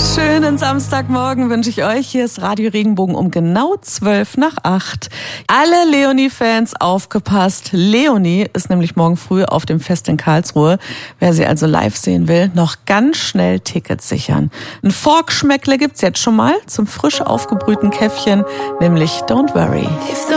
Schönen Samstagmorgen wünsche ich euch. Hier ist Radio Regenbogen um genau 7:55. Alle Leonie-Fans aufgepasst. Leonie ist nämlich morgen früh auf dem Fest in Karlsruhe. Wer sie also live sehen will, noch ganz schnell Tickets sichern. Ein Forkschmeckle gibt's jetzt schon mal zum frisch aufgebrühten Käffchen, nämlich Don't Worry.